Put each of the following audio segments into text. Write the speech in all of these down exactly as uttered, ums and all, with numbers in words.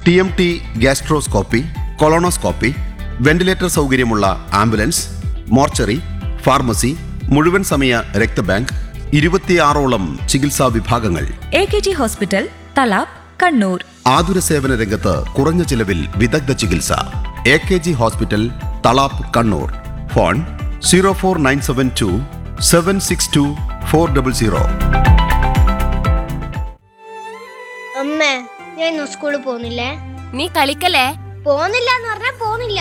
T M T gastroscopy, colonoscopy, ventilator സൗകര്യമുള്ള ambulance, mortuary, pharmacy, മുഴുവൻ സമയ രക്തബാങ്ക്, ഇരുപത്തിയാറോളം ചികിത്സാ വിഭാഗങ്ങൾ. A K G hospital, Thalap, Kannur. ആതുര സേവന രംഗത്ത് കുറഞ്ഞ ചിലവിൽ വിദഗ്ധ ചികിത്സ. A K G hospital, Thalap, Kannur. Phone zero four nine seven to seven six to four double zero. അമ്മേ, ഞാൻ ഇന്ന് സ്കൂളിൽ പോകുന്നില്ലേ? നീ കളിക്കല്ലേ? പോകുന്നില്ല എന്ന് പറഞ്ഞാ പോകുന്നില്ല.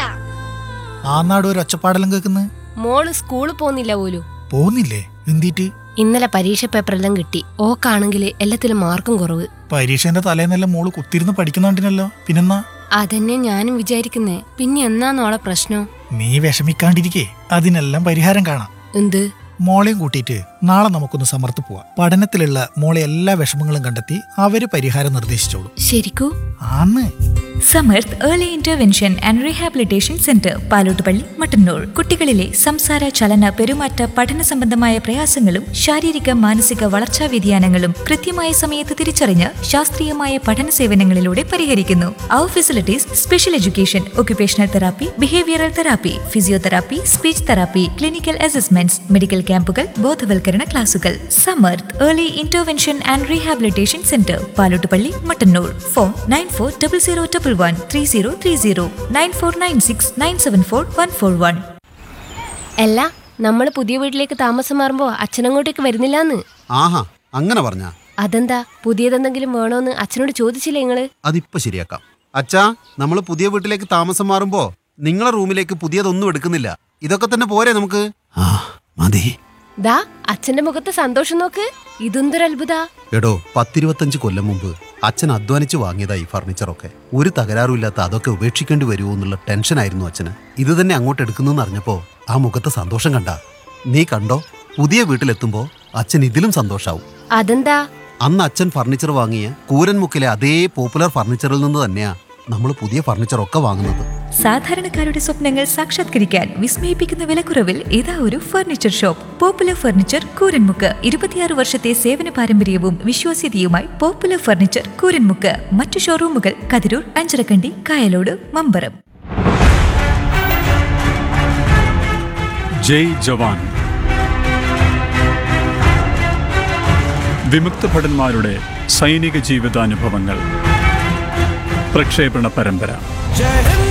ആ നാട് ഒരു ഒച്ചപ്പാടെല്ലാം കേൾക്കുന്നു. മോള് സ്കൂളിൽ പോകുന്നില്ല പോലും. പോകുന്നില്ലേ? എന്തിട്ട്? ഇന്നലെ പരീക്ഷ പേപ്പറെല്ലാം കിട്ടി. ഓക്കാണെങ്കിൽ എല്ലാത്തിലും മാർക്കും കുറവ്. പരീക്ഷേന്റെ തലേന്നെല്ലാം മോള് കുത്തിരുന്ന് പഠിക്കുന്നുണ്ടിനല്ലോ, പിന്നെന്നാ? അതന്നെ ഞാനും വിചാരിക്കുന്നേ. പിന്നെ എന്നാന്നോളെ പ്രശ്നം? നീ വിഷമിക്കാണ്ടിരിക്കേ, അതിനെല്ലാം പരിഹാരം കാണാം. എന്ത്? മോളെയും കൂട്ടിയിട്ട് നാളെ നമുക്കൊന്ന് സമർത്ത് പോവാം. പഠനത്തിലുള്ള മോളെ എല്ലാ വിഷമങ്ങളും കണ്ടെത്തി അവര് പരിഹാരം നിർദ്ദേശിച്ചോളൂ. ശരിക്കൂ? ആന്ന്. Samarth early intervention and rehabilitation centre, Palottupalli, Mattannur. കുട്ടികളിലെ സംസാര, ചലന, പെരുമാറ്റ, പഠന സംബന്ധമായ പ്രയാസങ്ങളും ശാരീരിക മാനസിക വളർച്ചാ വ്യതിയാനങ്ങളും കൃത്യമായ സമയത്ത് തിരിച്ചറിഞ്ഞ് ശാസ്ത്രീയമായ പഠന സേവനങ്ങളിലൂടെ പരിഹരിക്കുന്നു. അവർ facilities: special education, occupational therapy, behavioural therapy, physiotherapy, speech therapy, clinical assessments, medical ക്യാമ്പുകൾ, ബോധവൽക്കരണ ക്ലാസുകൾ. Samarth early intervention and rehabilitation centre, Palottupalli, Mattannur. Phone nine four double zero double one three zero three zero nine four nine six nine seven four one four one. അല്ല, നമ്മള് പുതിയ വീട്ടിലേക്ക് താമസം മാറുമ്പോ അച്ഛനങ്ങോട്ടേക്ക് വരുന്നില്ലാന്ന്. ആഹാ, അങ്ങനെ പറഞ്ഞാ? അതെന്താ? പുതിയതെന്തെങ്കിലും വേണോന്ന് അച്ഛനോട് ചോദിച്ചില്ലേ നിങ്ങള്? അതിപ്പോ ശരിയാക്കാം. അച്ഛാ, നമ്മൾ പുതിയ വീട്ടിലേക്ക് താമസം മാറുമ്പോ നിങ്ങളെ റൂമിലേക്ക് പുതിയതൊന്നും എടുക്കുന്നില്ല. ഇതൊക്കെ തന്നെ പോരെ നമുക്ക്? ആ മതി. ദാ അച്ഛന്റെ മുഖത്ത് സന്തോഷം നോക്ക്. ഇതെന്തൊരു അത്ഭുത. എടോ, പത്തിരുപത്തഞ്ച് കൊല്ലം മുമ്പ് അച്ഛൻ അധ്വാനിച്ച് വാങ്ങിയതായി ഫർണിച്ചറൊക്കെ. ഒരു തകരാറുമില്ലാത്ത അതൊക്കെ ഉപേക്ഷിക്കേണ്ടി വരുമോ എന്നുള്ള ടെൻഷനായിരുന്നു അച്ഛന്. ഇത് തന്നെ അങ്ങോട്ട് എടുക്കുന്നു അറിഞ്ഞപ്പോ ആ മുഖത്തെ സന്തോഷം കണ്ട. നീ കണ്ടോ, പുതിയ വീട്ടിലെത്തുമ്പോ അച്ഛൻ ഇതിലും സന്തോഷാവും. അതെന്താ? അന്ന് അച്ഛൻ ഫർണിച്ചർ വാങ്ങിയ കൂരൻമുക്കിലെ അതേ പോപ്പുലർ ഫർണിച്ചറിൽ നിന്ന് തന്നെയാ നമ്മൾ പുതിയ ഫർണിച്ചറൊക്കെ വാങ്ങുന്നത്. സാധാരണക്കാരുടെ സ്വപ്നങ്ങൾ സാക്ഷാത്കരിക്കാൻ വിസ്മയിപ്പിക്കുന്ന വിലക്കുറവിൽ ഇതാ ഒരു furniture shop. Popular furniture, Kooranmukku. ഇരുപത്തിയാറ് വർഷത്തെ സേവന പാരമ്പര്യവും വിശ്വാസ്യതയുമായി പോപ്പുലർ ഫർണിച്ചർ, കൂരൻമുക്ക്. മറ്റു ഷോറൂമുകൾ കതിരൂർ, അഞ്ചരക്കണ്ടി, കായലോട്, മമ്പറം. ജയ് ജവാൻ. വിമുക്ത ഭടന്മാരുടെ സൈനിക ജീവിതാനുഭവങ്ങൾ. പ്രക്ഷേപണ പരമ്പര.